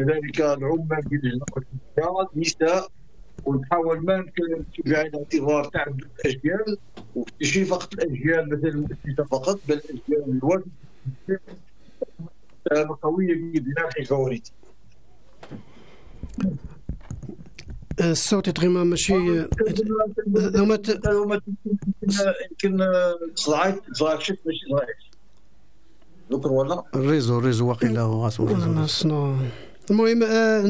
كذلك العمال ديال النساء، ونحاول ما يمكن بعين الاعتبار تعدد الاجيال وماشي فقط الاجيال مثلا المؤسسه فقط، بل الاجيال الواجب قويه جدا في الفواريت. الصوت تغيما ماشي يمكن صراحه شفت ماشي صحيح ذكر ولا الريزو واقيلا غاسو المهم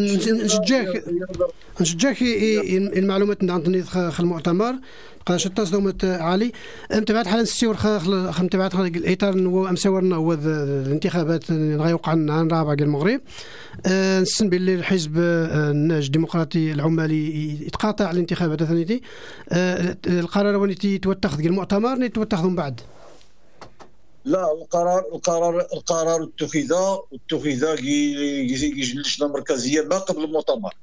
نشجعك المعلومات عن المؤتمر قاش تصدمت علي متابعت حالا السيور متابعت الاطار ومساورنا هو الانتخابات غيوقع النهار الرابع ديال المغرب. نسن باللي الحزب النهج الديمقراطي العمالي يتقاطع الانتخابات ثانيتي. القرار ونيتي توتخذ ديال المؤتمر نيتوتخذ من بعد. لا، القرار اتخذ كي اللجنه المركزيه ما قبل المؤتمر.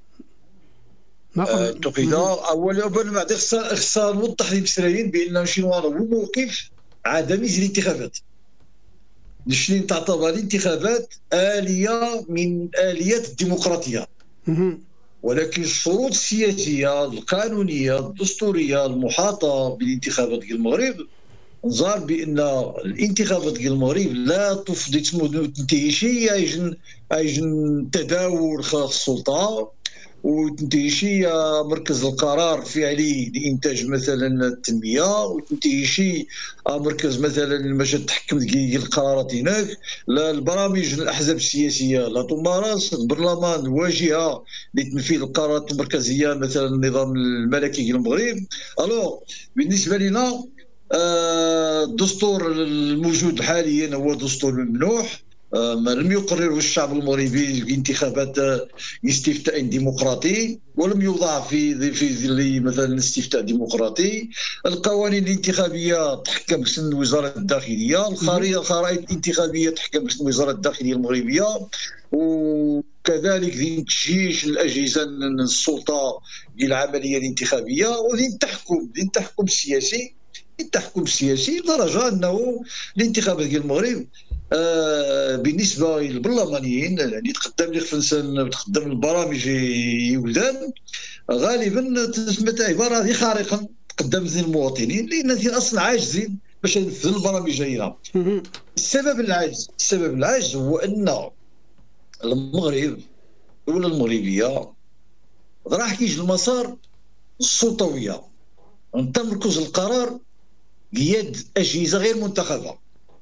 اتخذ اولا بعد خصها نوضح للمسؤولين بان شنو هو موقف عدم الانتخابات. شنو تعتبر الانتخابات آلية من آليات الديمقراطية، ولكن الشروط السياسية القانونية الدستورية المحاطة بالانتخابات ديال المغرب نظر بان الانتخابات ديال المغرب لا تفضي تنتهي شي ايجن تداول خلال السلطه وتنتهي شي مركز القرار فعلي لانتاج مثلا التنميه، وتنتهي شي مركز مثلا باش تحكم ديال القرارات هناك. لا، البرامج الاحزاب السياسيه لا تمارس، البرلمان واجهه لتنفيذ القرارات المركزيه مثلا النظام الملكي ديال المغرب. الو بالنسبه لنا الدستور الموجود حاليا هو دستور ممنوح، لم يقرره الشعب المغربي بانتخابات استفتاء ديمقراطي، ولم يوضع في ظل مثلا استفتاء ديمقراطي. القوانين الانتخابيه تحكم بسن وزاره الداخليه، الخرائط الانتخابيه تحكم بسن وزاره الداخليه المغربيه، وكذلك ذي تشجيش الاجهزه السلطه للعمليه الانتخابيه، وذي تحكم السياسي لدرجه انه الانتخابات ديال المغرب بالنسبه للبرلمانيين يعني تقدم البرامج يولدان غالبا تسمى عباره هذه خارقا تقدم للمواطنين، لان اصلا عاجزين باش ينفذوا البرامج هنا. السبب العجز هو ان المغرب الدوله المغربيه راح كيجي المسار السلطويه تمركز القرار بيد أجهزة غير منتخبة.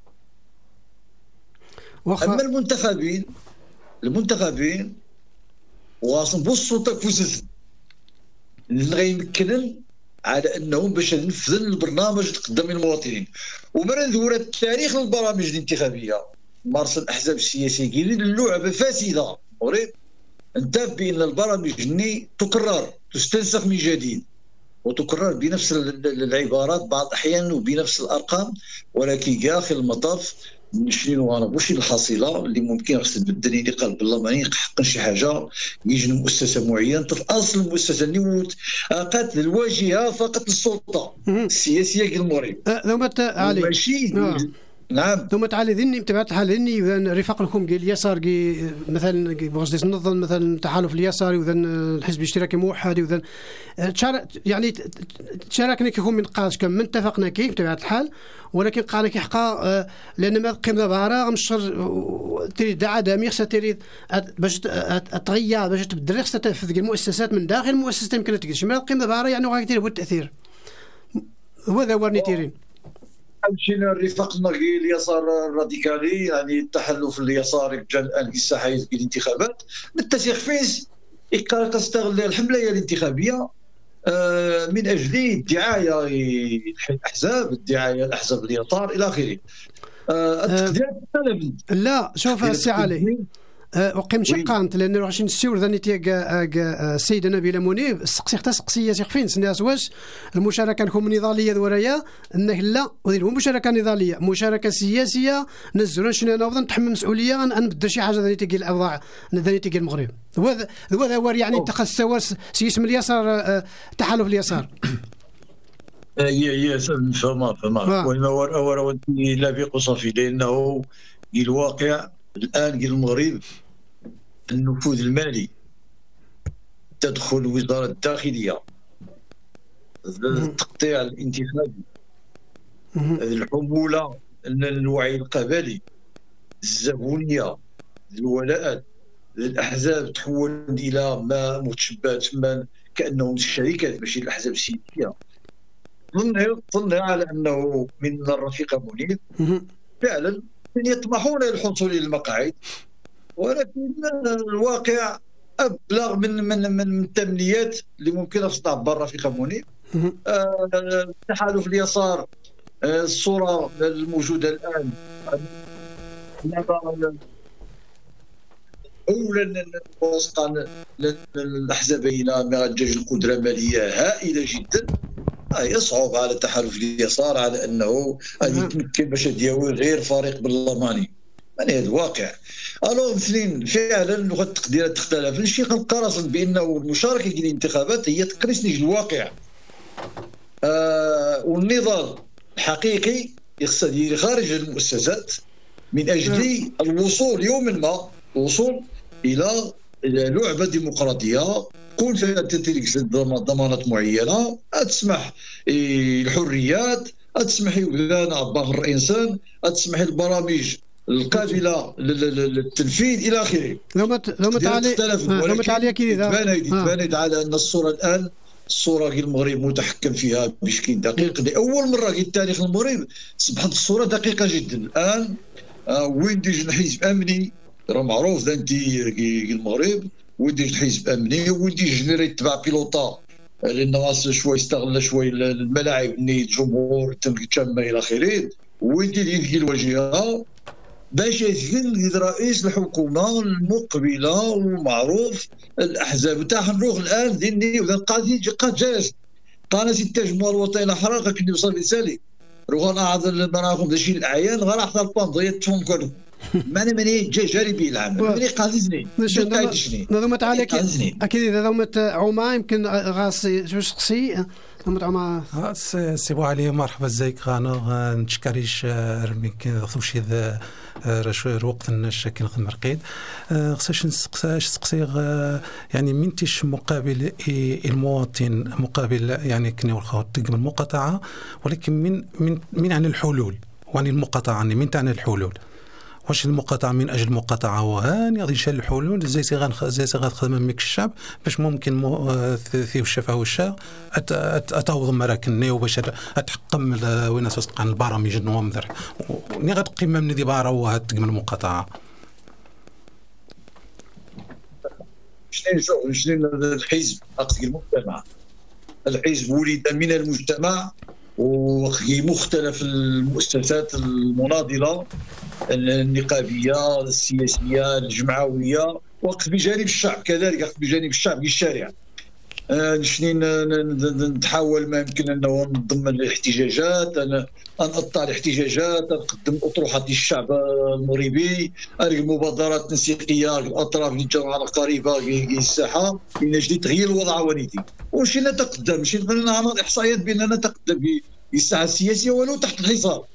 أما المنتخبين واصل بالسلطة كفوزت اللي غيمكنن على أنهم باش ينفذوا البرنامج تقدم للمواطنين. ومن ندور التاريخ للبرامج الانتخابية مارس الأحزاب السياسية كاينين اللعبة فاسدة المغرب، انت بأن البرامج تكرر تستنسخ من جديد وتكرر بنفس العبارات بعض الأحيان وبنفس الأرقام، ولكن داخل المطاف شنو واش الحصيله اللي ممكن خص تبدل اللي قال بالله يحقق شي حاجه يجي مؤسسه معينه. اصل المؤسسه اللي قالت الواجهه فقط للسلطه السياسيه ديال المغرب ذوما علي ماشي نعم ثم تعالي ذني متابعه الحال ذني رفاق لكم قال اليسار مثلا بغاش تنظم مثلا التحالف اليساري وذن الحزب الاشتراكي موحد وذن يعني تشاركنا كيكون من قاش كم من اتفقنا كيف بطبيعه الحال، ولكن قالنا كيحقا لان ما قيمنا بارا غمشر تريد عدم يخصها تريد باش تغير باش تبدل خصها تنفذ المؤسسات من داخل المؤسسات يمكن تقدش ما قيمنا بارا يعني غادي هو التاثير وهذا ورني تيرين مشينا رفقنا اليسار الراديكالي يعني التحالف اليساري جا الان الساحه في الانتخابات نتسق فيس تستغل الحمله الانتخابيه من اجل الدعايه الاحزاب الاحزاب اليسار الى اخره. لا شوف السي علي وقيم شقانت لان واش نسيور ذاني السيده نبيله منيب سقسيه فين الناس واش المشاركه نكون نضاليه ذوريا انه لا ودير مشاركه نضاليه مشاركه سياسيه نزلوا شنو نوض نتحمل مسؤوليه نبدل شي حاجه ذاني تيجي الاوضاع ذاني تيجي المغرب هذا هو يعني تخسوا سيسم اليسار تحالف اليسار فما وين لا بيق صافي لانه الواقع الان المغرب النفوذ المالي، تدخل وزارة الداخلية، التقطيع الانتخابي، الحمولة، الوعي القبلي، الزبونية، الولاءات، الأحزاب تحول إلى ما متشبه تما كأنهم الشركات ماشي الأحزاب السياسية. ظنها على أنه من الرفيق منير فعلا يطمحون إلى الحصول إلى المقاعد، ولكن الواقع أبلغ من التمنيات اللي ممكن أن تعبر رفيق منير. تحالف اليسار، الصورة الموجودة الآن اولا وسط الاحزاب الى معجج القدره ماليه هائله جدا، يصعب على تحالف اليسار على انه يتمكن باش يدير غير فريق برلماني. يعني هذا الواقع. الوغ اثنين فعلا لغه التقديرات تختلف. الشيء قرصن بانه المشاركه في الانتخابات هي تقريص الواقع، والنضال الحقيقي يقصد خارج المؤسسات من اجل الوصول يوما ما الى لعبه ديمقراطيه تكون فيها تلك ضمانات معينه تسمح الحريات، تسمح بناء الانسان، تسمح البرامج القابله للتنفيذ الى اخره. لو تعالي تبانت على ان الصوره الان الصوره في المغرب متحكم فيها بشكل دقيق. لاول مره في تاريخ المغرب اصبحت الصوره دقيقه جدا. الان وين ديج حزب امني راه معروف انتي المغرب، وين ديج الحزب امني، وين ديج جنري تبع بيلوطا لان شويه استغل شويه الملاعب اللي الجمهور تم الى اخره، وين ديج الواجهه باش يتكون رئيس الحكومه المقبله ومعروف الاحزاب تاع نروح الان ديني قاضي قد جالس قناه التجمع الوطني الاحرار كي يوصل رسالي روح اعظم المراكم دشي الاعيان غير حتى البانديات تفهم ماني جاربي العام ماني قازني نظم تعالى اكيد نظم عما يمكن غاسي شو شخصي نظم عما سيبو علي مرحبا ازيك غانا نشكريش رميك ثوشي ذا وقت الناس كنخدم رقيد خصاش نسقسي يعني منتش مقابل المواطن مقابل يعني كنا تقم المقاطعه، ولكن من عن الحلول وعن المقاطعه من تعني الحلول. واش المقاطعه من اجل المقاطعه وهاني غادي نشال الحلول زي صيغه خدمه ميك الشعب باش ممكن ثي الشفا والشا اتوض مراكني وباش اتحكم وين تسقى البرامج النوامذر ني غتقيم من دي بارا وهتقم المقاطعه. شنو الحزب اقصد المجتمع، الحزب ولد من المجتمع وفي مختلف المؤسسات المناضله النقابيه السياسيه الجمعويه، وقف بجانب الشعب كذلك، وقف بجانب الشعب في الشارع. نتحاول ما يمكن انه نضم الاحتجاجات، ان اطلع الاحتجاجات، نقدم اطروحات للشعب المغربي، المبادرات التنسيقيه الاطراف اللي الجامعه القريبه في الساحه من اجل تغيير الوضع ونيتي. ومشي نتقدم، مشي نعرض احصائيات باننا نتقدم في الساحه السياسيه ولو تحت الحصار،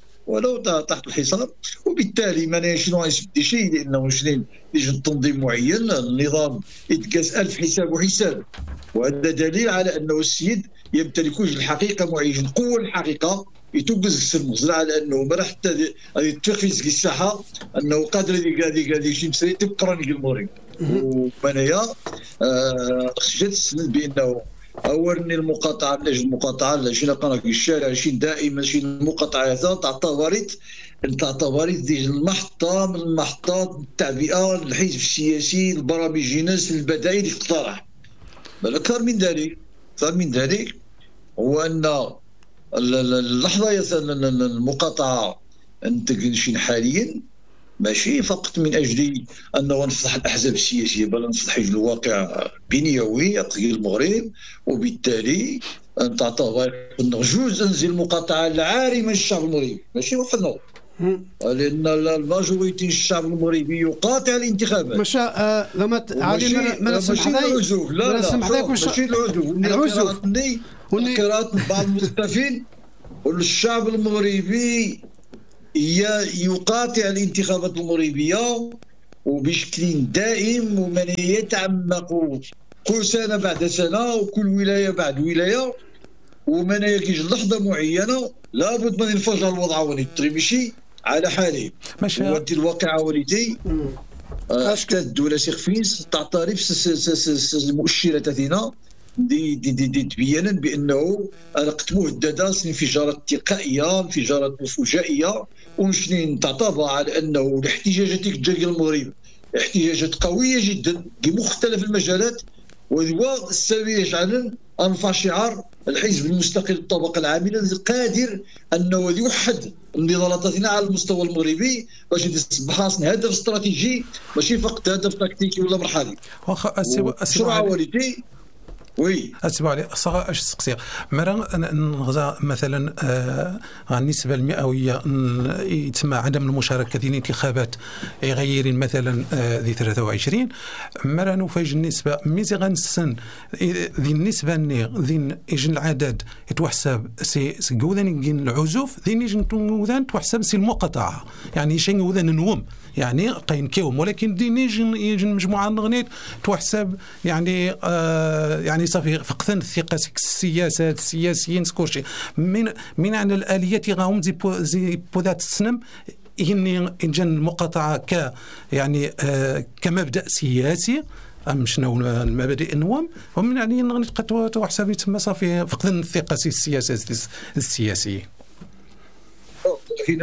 وبالتالي ما شنو يسبدي شيء، لانه شنو يجي تنظيم معين، النظام يتقاس 1000 حساب وحساب، وهذا دليل على انه السيد يمتلك الحقيقه معين القوه الحقيقه يتوقز السرمز على انه ما راح حتى يتفقز في الساحه انه قادر هذه شي مسري تبقى راني المغرب. ومنايا خصني تسند بانه اورني المقاطعه من اجل المقاطعه شي لقانا في الشارع شي دائما شي المقاطعات تعتبرت ديال المحطه من المحطات التعبئه الحزب السياسي البرامج الناس البدائل اللي تقترح. بل اكثر من ذلك هو ان اللحظه المقاطعه انتجنشين حاليا ماشي فقط من اجل انه نفتح الاحزاب السياسيه، بل نفتح الواقع بنيوي في المغرب، وبالتالي ان تعتبر جزء من المقاطعه العاري من الشعب المغربي ماشي وحدنا، لان الماجوريتي الشعب المغربي يقاطع الانتخابات. ماشي لما عادي ما نسمح ماشي العزوف قراءة بعض المثقفين والشعب المغربي يقاطع الانتخابات المغربيه وبشكل دائم ومن يتعمق كل سنة بعد سنة وكل ولاية بعد ولاية، ومن يجي لحظة معينة لابد من ينفجر الوضع ونيتري ماشي على حاله. وانت الواقع وليدي حتى الدولة سيخفينس تعترف المؤشرات هنا دي تبينا بانه القت مهدده انفجارات تلقائيه، انفجارات فجائيه، ومشنين تعتبر على انه الاحتجاجات الجايه المغرب احتجاجات قويه جدا بمختلف المجالات، وهو السبب يجعل ارفع شعار الحزب المستقل الطبقه العامله القادر انه يوحد النضالاتنا على المستوى المغربي باش يصبح هدف استراتيجي ماشي فقط هدف تكتيكي ولا مرحلي. واخا السرعه والدي وي اسمع لي صغا اش تقصير مرة نغزا مثلا النسبة المئوية يتم عدم المشاركة في الانتخابات غير مثلا ذي 23 مرة نفاجئ النسبة ميزي غنسن ذي النسبة ذي يجن العدد يتوحسب سي قوذان يجن العزوف ذي يجن قوذان توحسب سي المقاطعة يعني شيء قوذان نوم يعني قاين كيوم، ولكن دي يجن مجموعة نغنيت توحسب يعني يعني صافي فقدان الثقة السياسات السياسيين سكورشي من عن الآليات غاهم زي بودات السنم إني إنجن المقاطعة ك يعني كمبدأ سياسي أم شنو المبادئ النوام، ومن يعني نغني توحسب يتم صافي فقدان الثقة السياسات السياسيين. كاين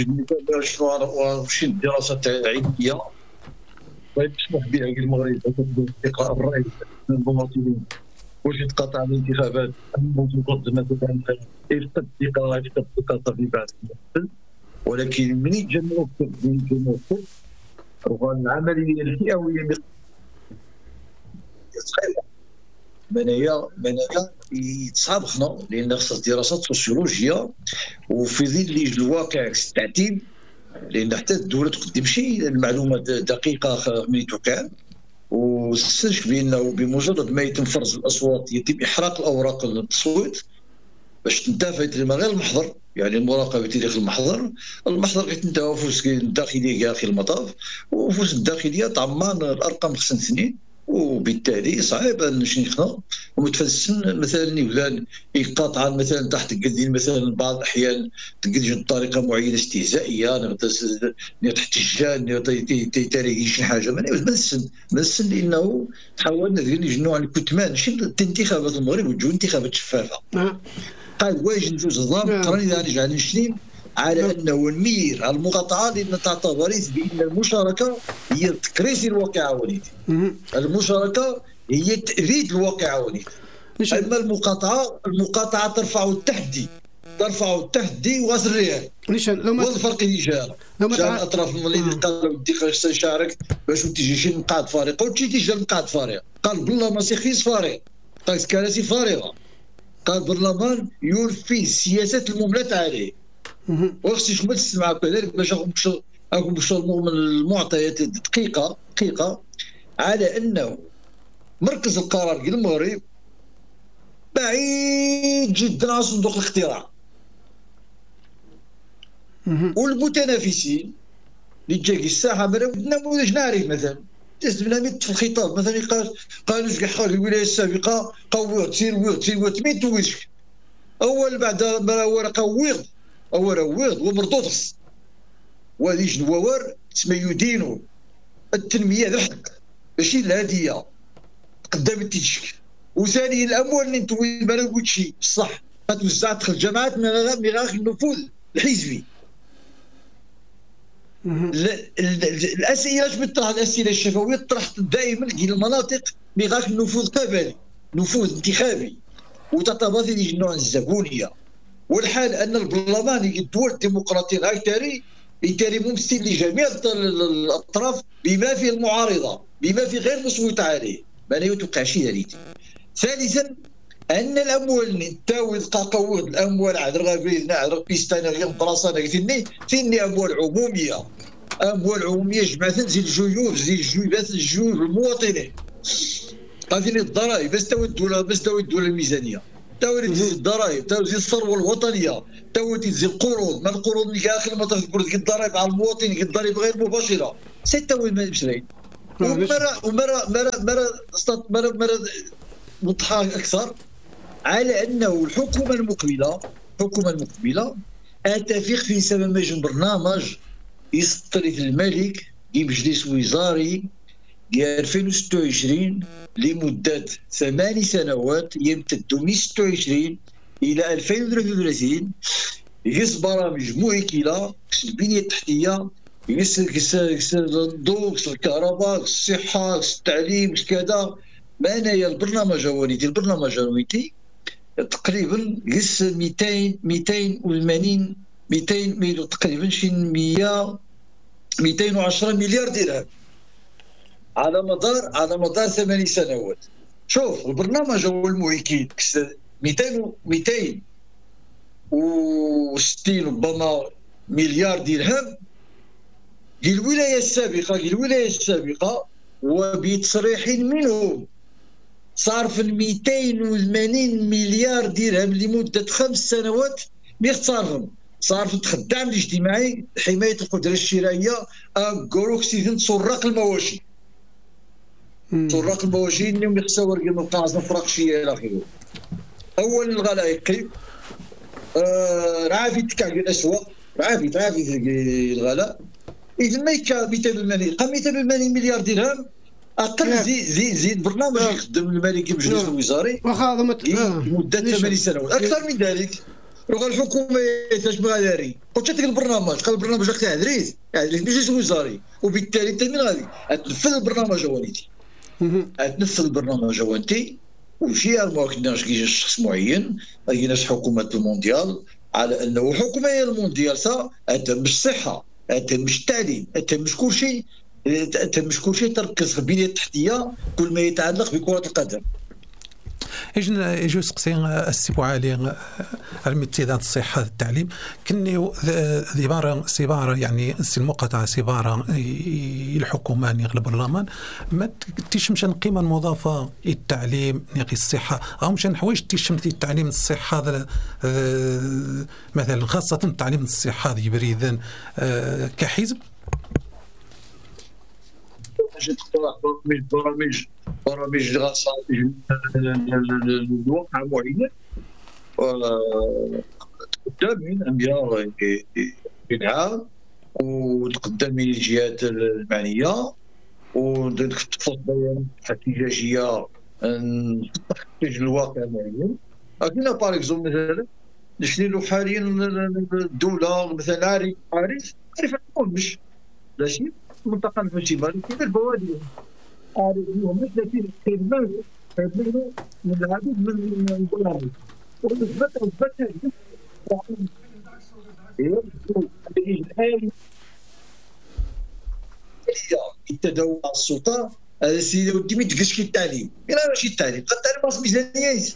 شي دراسات علميه ويسمح بها المغرب استقراء الراي من المواطنين واش يتقاطع الانتخابات ضد مثلا الثقه في بعض المناطق، ولكن من يتجمعوا العمليه الفئويه منايا يتصابخنا لان خصها دراسات سوسيولوجيه وفي ظل الواقع التعتيم، لان حتى الدوله تقدم شي المعلومات دقيقه من توقع واستشف بانه بمجرد ما يتم فرز الاصوات يتم احراق الاوراق التصويت باش تنتهي غير المحضر، يعني المراقبه داخل المحضر كيتنتهى فوز الداخليه اخر المطاف، وفوز الداخليه طمان الارقام خصن اثنين، وبالتالي صعيب باش نخنا ومتفسن مثلا يولان يقاطع مثلا تحت قدين مثلا بعض الاحيان تقدر بطريقه معينه استهزائيه تحتجان تاريخي شي حاجه مثلا لانه حاولنا نجنوا على الكتمان شي الانتخابات المغرب وتجو انتخابات شفافه قال واجد نجوز النظام قررنا نرجع نشنين على انه نمير المقاطعه لان تعتبرت بان المشاركه هي تكريس الواقع وليدي، المشاركه هي تأريد الواقع وليدي، اما المقاطعه ترفع التحدي وغسريها والفرق اللي جاء الاطراف الذين قالوا بدي خاص نشارك باش تجي شي مقاعد فارغه وتجي مقاعد فارغه، قال بالله ما سيخيس فارغ، قال كراسي فارغه، قال البرلمان ينفذ سياسات المملة عليه، وخصني شمل تسمع كذلك باش اكون من المعطيات دقيقه على انه مركز القرار ديال المغرب بعيد جدا عن صندوق الاقتراع، والمتنافسين اللي جاي الساحه نموذج نعرف مثلا تسبنا في الخطاب مثلا قالوا كاع حال الولايه السابقه قوض سير مين تويش اول بعد ما قوض ومردودس وليش نوار تسمى يدينوا التنميه الحق ماشي الهديه قدام التيشك، وثانيا الاموال اللي نتوي ما نقولش شي بصح غتوزع داخل الجامعات من غير النفوذ الحزبي. الاسئله اش بتطرح الاسئله الشفويه طرحت دائما كاين المناطق اللي غاك النفوذ قبلي نفوذ انتخابي وتتبادل النوع الزبونيه، والحال ان البرلمان الدول الديمقراطيه يتاري ممثل لجميع الاطراف بما فيه المعارضه بما فيه غير مصوت عليه ما لا يتوقع شيء ذلك. ثالثا ان الاموال اللي تاوي قوض الاموال على الغابين على بيستان غير براسنا ثاني اموال عموميه جمعت زي الجيوبات المواطنين هذه الضرائب بس تاوي الدوله الميزانيه تاوي الضرائب تاوي الثروه الوطنيه تاوي القروض ما القروض اللي اخر ما تقول الضرائب على المواطن الضرائب غير مباشره 26 ومرة وضحها أكثر على أنه الحكومة المقبلة أتفق في سبب برنامج يسترد الملك بمجلس وزاري ديال 2026 لمدة 8 سنوات يمتد من 26 إلى 2033. يقص برامج مهيكلة، البنية التحتية، يقص الضوء، الكهرباء، الصحة، التعليم، كذا. معناها البرنامج هوانيتي تقريبا يقص 280 تقريبا شي 210 مليار درهم على مدار 8 سنوات. شوف البرنامج هو المهيكل 260 ربما مليار درهم للولاية السابقة وبتصريح منهم صرف 280 مليار درهم لمدة 5 سنوات صرف الخدام الاجتماعي، حماية القدرة الشرائية، أكسيدنت سراق المواشي اللي يخسوا رقم القاصة فراقشية إلى آخره. أول الغلاء يقي راه في تكعك الأسواق، راه في الغلاء. إذا ما يكا 280 مليار درهم أقل زيد برنامج يخدم الملك المجلس الوزاري مدة 8 سنوات. أكثر من ذلك لغا الحكومة تاش بغا داري قلت لك البرنامج تاع عدريس المجلس الوزاري، وبالتالي انت من غادي تنفذ البرنامج هوانتي وشي ما كناش كيجي شخص معين، كايناش حكومة المونديال على انه حكومة المونديال تهتم بالصحة، تهتم بالتعليم، تهتم بكل شيء تركز في البنية التحتية كل ما يتعلق بكرة القدم. يجو سقسي السي علي المتداد الصحة التعليم كني سيبارة يعني المقاطعة سيبارة الحكومة يغلب البرلمان ما تيشمش القيمة المضافة التعليم نقي الصحة أو مش حوايج تيشم التعليم الصحة مثلا خاصة التعليم الصحة ذي بريدا كحزب برامج غاصة الواقع معين تقدم من أنبياء العام وتقدم من الجهات المعنية وتفضل بيان احتجاجية تحتاج الواقع معين. لكن باغ اكزومبل مثلا نشني حاليا الدولة مثلا عارف مش لا شيء المنطقة المجتمعية كيف البوادي عارفين لكن كيفاش من العديد من البرامج وثبت التداول على السلطة هذا السيد ودي ما يتقش التعليم، لا ماشي التعليم باص ميزانيات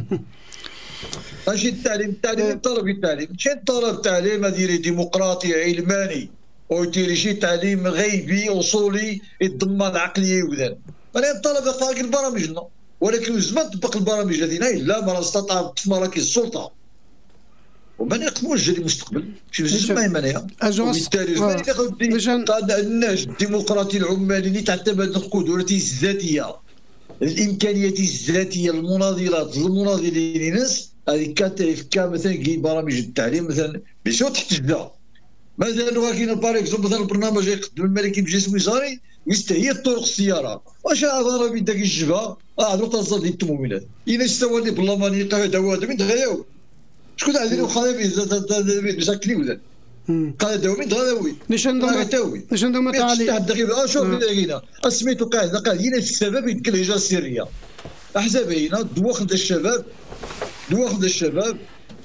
ماشي التعليم طلب التعليم شي طلب تعليم ديري ديمقراطي علماني ويدير شي تعليم غيبي اصولي يضمن العقليه وذا. انا طلب فاق البرامجنا ولكن زمان طبق البرامج هذينا الا ما استطاع تمارك السلطه وما يقدموش جري المستقبل شي بزاف ما يمنعها. وبالتالي الناس الديمقراطي العمالي اللي تعتمد القدرات الذاتيه الامكانيات الذاتيه المناضلين للناس هذه كانت مثلا كي برامج التعليم مثلا بيسو تحتاج مثلا كاين باريكزومبل مثلا البرنامج يقدم الملكي بجسم وزاري يستهي طرق السياره واش هضره بين داك الجبهه هضروا تصل ديال التمويلات الا استوى لي باللماني قاعد هذا من غياو شكون عندنا خايب مساكني ولا قاعد داوي غاداوي نشندو تعالي شوف هنا سميتو قاعد هنا السبب يدير الهجره السريه احزاب هنا دواخل الشباب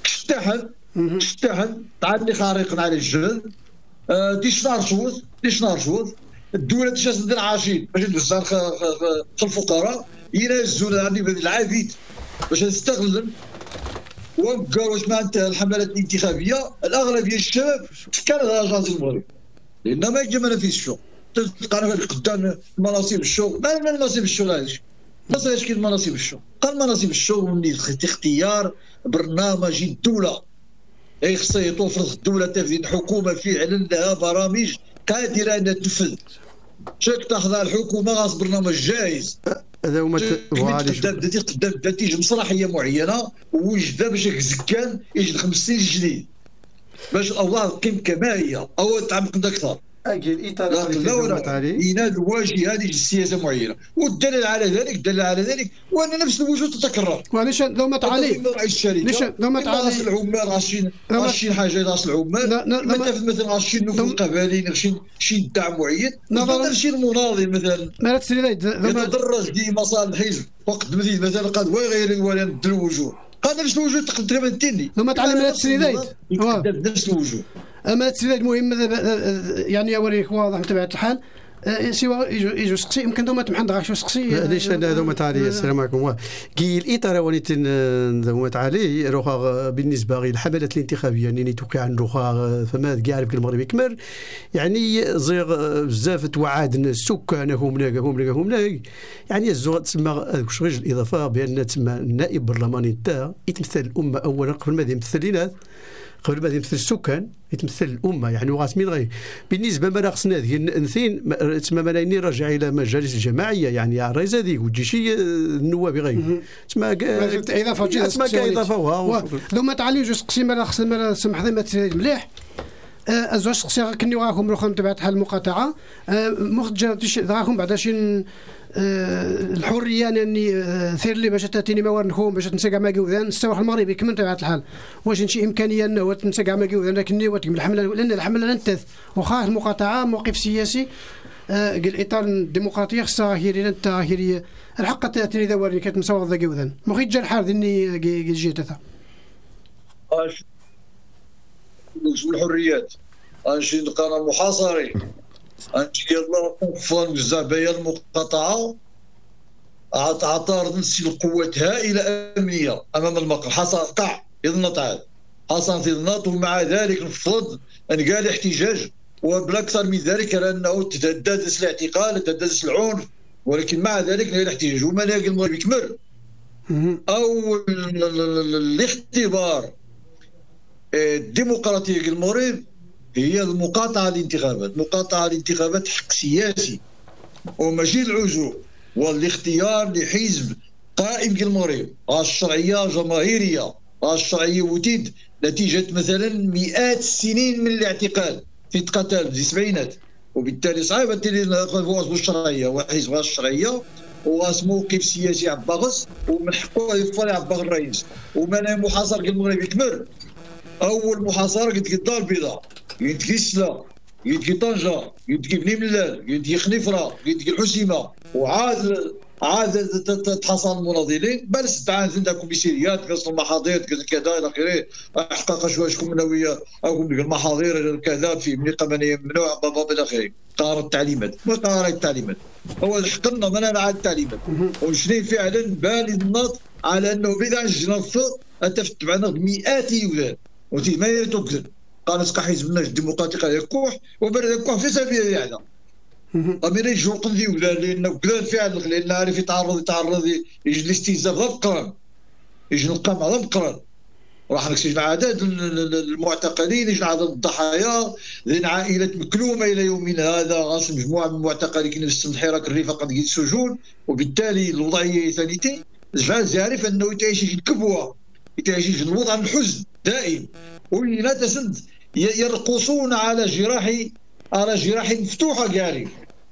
اشتحن تعدي خارق على الجبل ديش نار شوط الدوله تشاس ندير عاشين باش ندوز الفقراء ينزلون عندي العبيد باش نستغل وبقى واش معناتها الحملات الانتخابيه الاغلبيه الشباب كان غاز المغرب لان ما يجي في الشغل تلقى قدام مناصب الشغل ما مناصب الشغل هذه ما صايرش كاين مناصب الشغل قال مناصب الشغل من اختيار برنامج الدوله خصها توفر الدوله تنفيذ الحكومه فعلا لها برامج قادره انها تنفذ شاك تاخذها الحكومه غاص برنامج جايز. هذا هما تبدا تيجي بصلاحيه معينه وجد باش زكان يجي 5 سنين جديد باش الله القيم كما هي او تعمق اكثر. اجل الاطار ينال الواجهه هذه السياسه معينه، والدليل على ذلك وان نفس الوجود تتكرر. وليش دومت عليه؟ ليش دومت عليه؟ راس العمال غاشين حاجه راس العمال مثلا غاشين نفوذ قبلي شي دعم معين مثلا شي المناضل مثلا ما تسري درج دي مصالح الحزب وقت بديت مثلا قد وغير ولا ندير الوجوه هذا نفس الوجود تقدر تني دومت عليه ما تسري نفس الوجود. اما تسريد مهم يعني اوريك واضح بطبيعه الحال سوا يجوا سقسي يمكن دوما تمحن غاك شو سقسي ليش انا دوما تعالي السلام عليكم كي الاطار وليت دوما تعالي روخا بالنسبه للحملات الانتخابيه يعني توقع عن روخا فما كاع عارف المغرب يكمل يعني زيغ بزاف توعد السكان هم يعني الزوغ تسمى غير الاضافه بان تسمى النائب البرلماني تاع يتمثل الامه اولا قبل ما يمثل لنا قبل ما يمثل السكان يتمثل الامه يعني وغاس من غير بالنسبه ما خصنا هذه نثين تسمى ملايين راجع الى مجالس الجماعيه يعني الرئيس هذيك وتجي شي النواب غير تسمى اضافه لو تعالي جوج قسيم ما خصنا سمح لي ما تسالي مليح الزوج شخصيا كني راكم رخم تبعت حال المقاطعه مخرج راكم بعدا شي الحريه انني ثير لي باش تاتيني موارد نخوم باش نسقع ما قوذان نستوح المغربي كما تبعت الحال واش شي امكانيه انه نسقع ما قوذان لكن وتكمل الحمله لان الحمله ننتث وخا المقاطعه موقف سياسي الاطار الديمقراطيه خصها هي انت الحق تاتيني ذا وري كتمسوض ذا قوذان مخي جا الحال ذني جيت ثا الحريات انشي نلقانا محاصرين انشي يلا فلان بزاف بيا المقاطعه عطارد نسي القوات هائله امنيه امام المقر حصل قاع يضنط عاد حصلت يضنط ومع ذلك نفض ان قال احتجاج وبالاكثر من ذلك لانه تدادس الاعتقال تدادس العنف ولكن مع ذلك الاحتجاج ومناقل المغرب يكمل او الاختبار الديمقراطية المغرب هي المقاطعة الانتخابات حق سياسي وماشي العزو والاختيار لحزب قائم المغرب الشرعية جماهيرية الشرعية وتيد نتيجة مثلا مئات السنين من الاعتقال في تقتل في السبعينات وبالتالي صعيبة تلي الشرعية وحزب الشرعية وغاس موقف سياسي عباغس ومن حقه يفضل عباغ الرئيس ومن محاصر المغرب يكمل اول محاصره قلت الدار البيضاء قلت السلا قلت طنجه قلت بني ملال قلت خنيفره قلت الحسيمه وعاد تحصل المناضلين بل استعانت عندها كوميساريات قصر المحاضر كذا الى اخره حقق شكون منويه او المحاضر كذا في منطقه ممنوع بابا الى اخره قرار التعليمات هو حقنا من على التعليمات وشني فعلا بالي النط على انه بدع الجنط اتفتبعنا مئات يولاد وتي ما يتوكل قال اسقى حزب الناس الديمقراطي يكوح وبرد يكوح في سبيل يعني امير يجو قضي ولا لانه كذا فعلا لان عارف يتعرض يجي الاستهزاء غير بقران يجي القمع غير بقران راح نكسج عدد المعتقلين يجي عدد الضحايا ذين عائله مكلومه الى يومنا هذا غاص مجموعه من المعتقلين كاين في الحراك الرفاق قد السجون وبالتالي الوضعيه ثانيتي جعل يعرف انه يتعيش الكبوه يتعيش الوضع الحزن دائم ولا تسد يرقصون على جراح مفتوحه قالي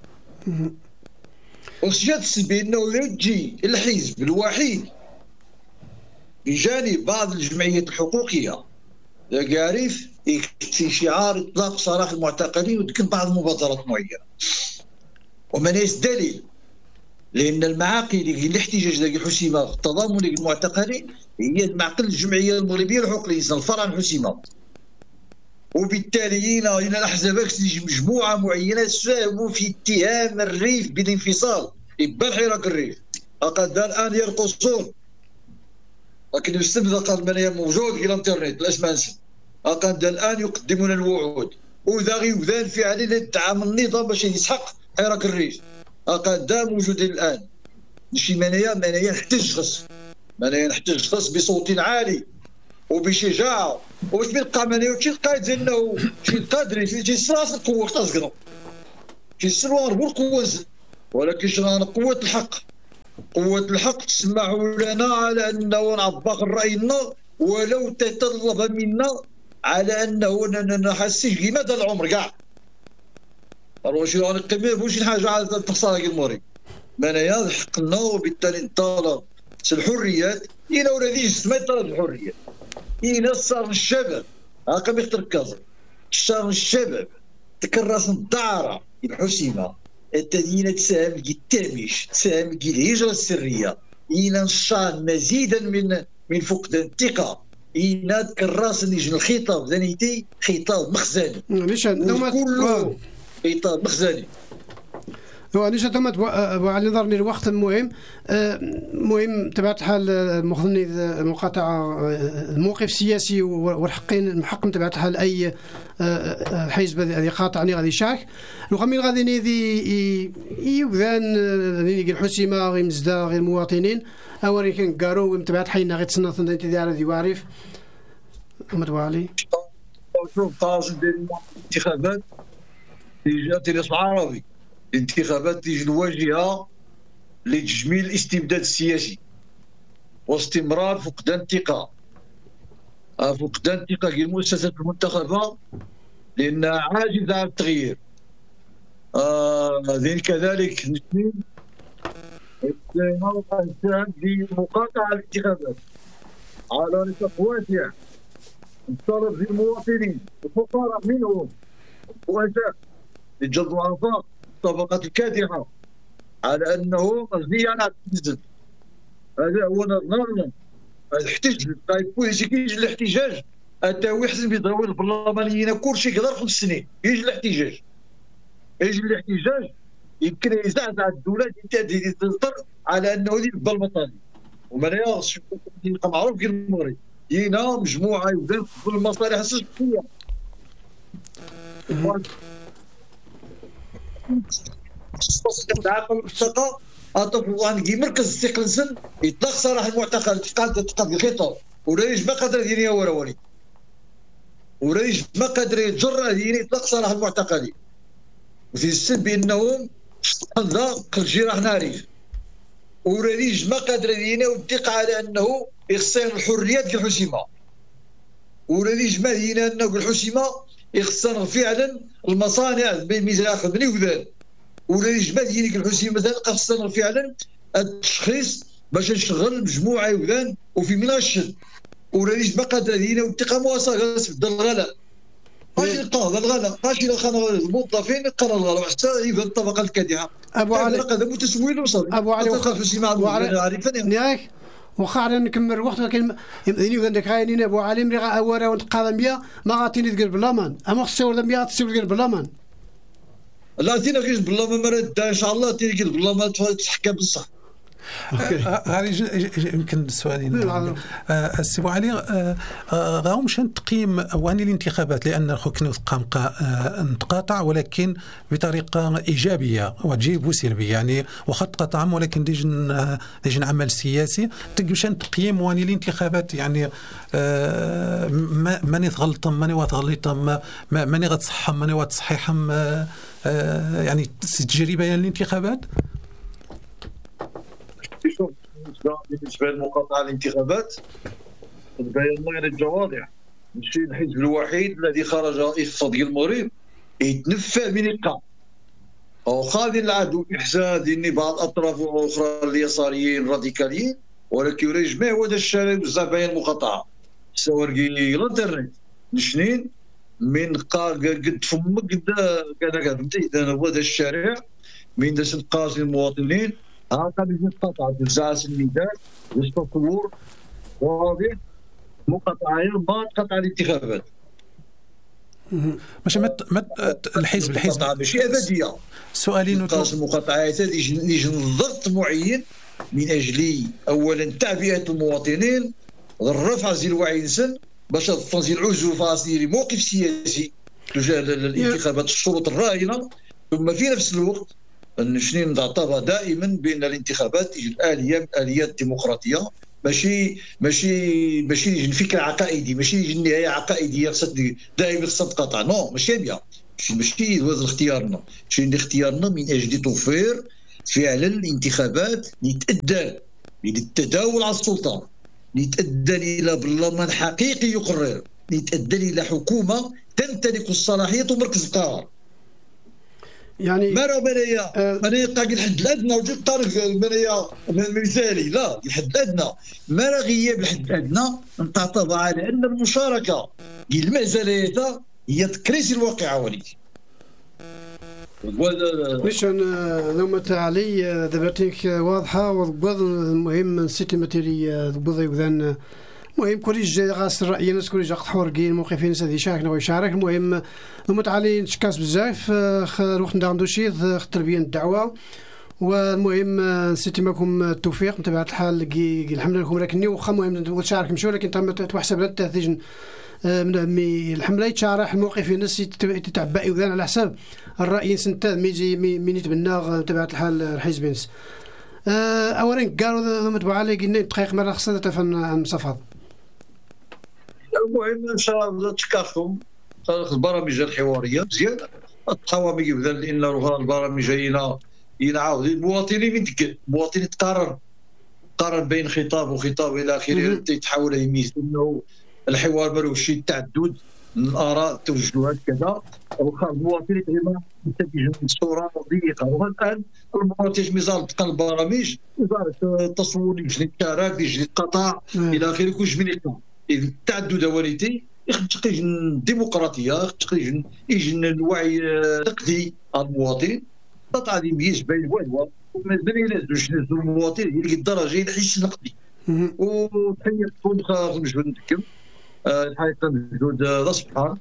وسجدت بانه يجي الحزب الوحيد بجانب بعض الجمعيات الحقوقيه قارف يكتفي شعار اطلاق سراح المعتقلين وتكون بعض المبادرات معينه ومن يستدلل لان المعاقل الاحتجاج ديال حسيمه التضامن المعتقلين هي معقل الجمعيه المغربيه لحقوق الانسان الفرع عن حسيمه وبالتالي هنا الاحزاب مجموعه معينه ساهموا في اتهام الريف بالانفصال يبان حراك الريف لقد الان يرقصون لكن الاستبداد قال من موجود في الانترنت الاسماء لقد الان يقدمون الوعود وذا غيوذان فعلا الدعم النظام باش يسحق حراك الريف لقد موجود الان شي منايا نحتاج خص بصوت عالي وبشجاعه واش بيلقى منايا شي القائد انه شي قادر شي سراس القوه تصقروا كيسلوا غنقول قوة الزن، ولكن شغان قوة الحق. قوة الحق تسمحوا لنا على أنه نعبر رأينا ولو تطلب منا على أنه نحسش لمدى العمر كاع. واش غنقيم واش حاجة على تخسر الموري منايا حقنا، وبالتالي نطالب الحريات. إلا ولادي ما يطالب الحريات، إلا صار الشباب هاكا بيختركز صار الشباب تكرس الدعارة الحسيمة التدين تساهم التاميش تساهم الهجرة السرية، إلا نشان مزيدا من فقدان الثقة، إلا تكرس نجن الخطاب ذنيتي خطاب مخزني كله خطاب مخزني. نيشان ثم أبو علي نظرني الوقت مهم تبعت حال المخزني المقاطعة الموقف السياسي والحقين المحكم تبعت حال أي حزب هذه قاطعني غادي يشارك وخمين غادي نيدي يبذان نيجي الحسيمة غير مزدا غير المواطنين أوري كان قارو تبعت حينا غير تصنف انت ديال ذي وعارف أبو علي شوف قاصد الانتخابات جات الرئيس العربي، الانتخابات تيجي الواجهة لتجميل الاستبداد السياسي واستمرار فقدان الثقة ديال المؤسسات المنتخبة لأنها عاجزة عن التغيير. كذلك نسمي في مقاطعة الانتخابات على نطاق واسع نطالب بالمواطنين الفقراء منهم الضعفاء الجد الضعفاء الطبقات الكادحة على أنه مزنية على التنزل. هذا هو نظرنا. الاحتجاج كيجي الاحتجاج حتى هو يحسن بضوء البرلمانيين كلشي يقدر 5 سنين يجي الاحتجاج يمكن يزعزع الدولة تنطر على أنه يبقى المطالب. وما لا يبقى معروف في المغرب هنا مجموعة يبدأ في المصالح الشخصية تعاقب الثقة أطفال مركز استقلال يطلق صراحة المعتقل تقاد الخطاب ولا يجمع قدر دينية ورولي ولا يجمع قدر يتجرأ ديني يطلق صراحة المعتقلين وفي السبب بأنهم هذا الجراح ناري ولا يجمع قدر ديني والثقة على أنه يخسر الحريات ديال الحسيمة ولا يجمع دينا أنه الحسيمة يخسر فعلا المصانع بميزان بني وذال ولا يجمع ديالك الحسين مثلا خاصنا فعلا التشخيص باش نشغل مجموعه يولان وفي مناشد ولا يجمع قدر دينا والثقه مواصله في الغلاء ماشي القاضي الغلاء ماشي الخانه الموظفين قرا الغلاء حتى يبان الطبقه الكادحه. ابو علي هذا متسويل وصل ابو علي عارفين ياك واخا عاد نكمل الوقت ولكن يمديني عندك غاينين ابو علي ملي غاورا ونتقاضى 100 ما غاتيني تقول باللامان اما خصو 100 تسول تقول باللامان لا تينا كيش بالله ما مرد ان شاء الله تيجي بالله ما تحكم بصح. غادي يمكن سؤالين السي ابو علي غاهم شان تقييم واني الانتخابات لان خوكنا نتقاطع ولكن بطريقه ايجابيه وتجيب سلبيه يعني واخا تقاطع ولكن ديجن عمل سياسي تقيم شان تقييم واني الانتخابات يعني ماني غلطم ماني غلطم ماني غتصحم ماني غتصحيحم يعني تجربه يعني الانتخابات. بالنسبه للمقاطعه الانتخابات تبين غير الجواضع ماشي الحزب الوحيد الذي خرج اقتصاد المغرب يتنفى من القاع او خاذ العدو احساد ان بعض الاطراف الاخرى اليساريين الراديكاليين ولكن يجمع هو الشارع بزاف بين المقاطعه سواء الانترنت نشنين من قد فمك كذا فهمتي هو الشارع من داس القاصي المواطنين هكذا يتقطع بزاف الميدان والتصور واضح مقاطعين ما تقطع الانتخابات ماشي الحزب ماشي ابديه سؤالين القاص المقاطعات يجي ضغط معين من اجل اولا تعبئه المواطنين الرفع ديال الوعي الانسان باش تنزيل العزوف اصلي موقف سياسي تجاه الانتخابات الشروط الراهنه ثم في نفس الوقت نشنين نعتبر دائما بان الانتخابات هي الاليات الديمقراطيه ماشي فكره عقائدي ماشي نهايه عقائديه خصها دائما خصها تقاطع نو ماشي هي ماشي هذا اختيارنا، شنو اختيارنا من اجل توفير فعلا الانتخابات لتؤدى للتداول على السلطه، لتؤدى الى برلمان حقيقي يقرر، لتؤدى الى حكومه تمتلك الصلاحيه ومركز القرار. يعني ما راه منايا قاعد الحد الادنى وجبت طارق المنايا المثالي، لا الحد الادنى ما راه غياب الحد الادنى نعتبر على ان المشاركه ديال المعزليات هي تكريس الواقعه وليدي. واش لو علي دابا واضحه وضبط المهم سيتي ماتيري ضبط يوذان المهم كوريج غاس الراي الناس كوريج حورقين موقفين هذه شاركنا ويشارك. المهم علي نشكاس بزاف الوقت نديرو شي التربيه الدعوه. والمهم سيتي معكم التوفيق بطبيعه الحال الحمد لله لكم، لكن واخا المهم تشارك مشوا ولكن تحسب التهتيج من الحمله يتشارح الموقفين الناس يتعبى يوذان على حساب الراي سنتاد مين يتبنى بطبيعه الحال الحزبين. اولا قالوا متبوع علي قلنا دقائق مره خصنا تفن مصفد. المهم ان شاء الله تشكركم البرامج الحواريه مزيان القوامي يبدا، لان البرامج ينعاود المواطنين من دك المواطن قارن بين خطاب وخطاب الى اخره يتحول يميز انه الحوار مالوش شي تعدد الاراء توجهات كذا، واخا المواطن يتهم ينتج من صوره ضيقه. والان المواطن مازال تلقى البرامج وزاره التصوير يجري الشارع يجري القطاع الى اخره كلش من يقطع. اذا التعدد والدي يخرج الديمقراطيه، يجي الوعي النقدي المواطن قطع يميز بين الوالوه ومازال لازم المواطن يلقى الدرجه يحس النقدي. وتحيه لكم خرج نتكلم الحقيقه بجهود الصحه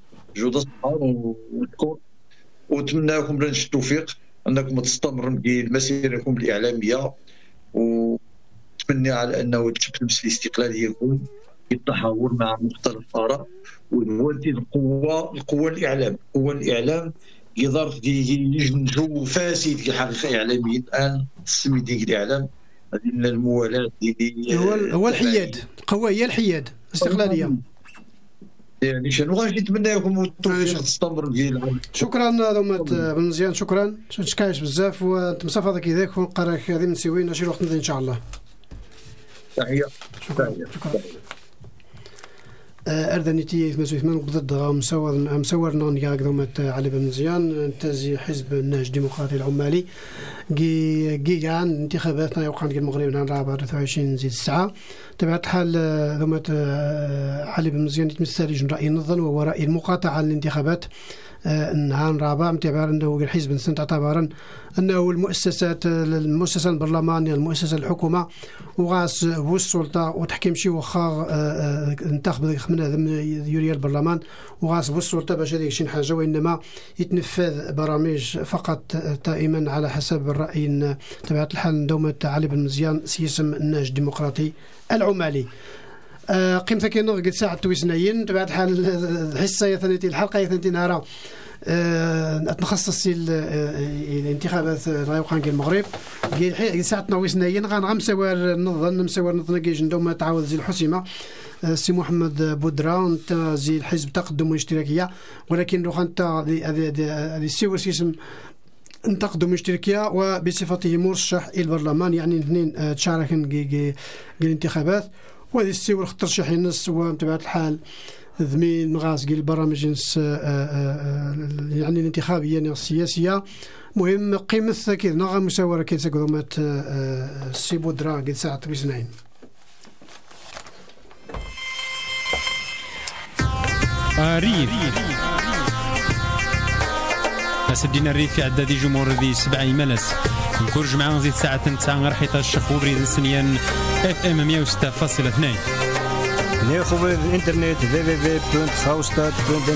ونتمنى لكم التوفيق انكم تستمروا مسيركم الاعلاميه، ونتمنى على انه تمس الاستقلاليه يكون التحاور مع مختلف الاراء ونولي القوه الاعلام يقدر ينجو فاسد في الحقيقه اعلاميا. الان السمي ديال الاعلام هذه الموالاه هو الحياد، القوه هي الحياد الاستقلاليه. يعني شنو غادي نتمنى لكم التوفيق تستمر ديال. شكرا دومات بن مزيان، شكرا شكايش بزاف وتمصافى كذاك ونقراك هذه من سوين شي وقت ان شاء الله. تحيه شكرا. أردنيتي 88 ضد مسورنا نياك دومات علي بن مزيان انتزي حزب النهج الديمقراطي العمالي جيجان انتخاباتنا يوقعن المغرب نهار 24 زيد الساعة. تبعت الحال دومات علي بن مزيان يتمثل رأي النظام وهو رأي المقاطعة للانتخابات النهار الرابع باعتبار انه الحزب تعتبرا انه المؤسسه البرلمانيه المؤسسه الحكومه وغاس هو السلطه وتحكيم شي واخا انتخب من هذا يوريا البرلمان وغاس هو السلطه باش هذيك شي حاجه، وانما يتنفذ برامج فقط دائما على حسب الراي. طبيعه الحال دومه علي بن مزيان سيسم النهج الديمقراطي العمالي. قيمتها كاين قد ساعه تويسنايين تبع الحال الحصه ثانيتي الحلقه ثانيتي نهار نخصص الانتخابات غيوقعن في المغرب قد ساعه تويسنايين غنمساور نظن كي دوما تعاود زي الحسيمه سي محمد بودرا انت زي الحزب تقدم الاشتراكيه، ولكن لو انت هذه السيور اسم تقدم الاشتراكيه وبصفته مرشح الى البرلمان، يعني اثنين تشاركن في الانتخابات وهذه السيور ترشح الناس وبطبيعه الحال ذمين غاز قال البرامج يعني الانتخابيه السياسيه. مهم قيمه كذا نغا مساوره كذا قدمت السي بودرا قد ساعه بسنين. ريف أسدينا الريف في عداد جمهور ذي 7 ملس نكرج معنا زيد ساعة نتاع غير حيت الشيخ وبريد السنيان FM 106.2 نيخو بالإنترنت www.gaustad.nl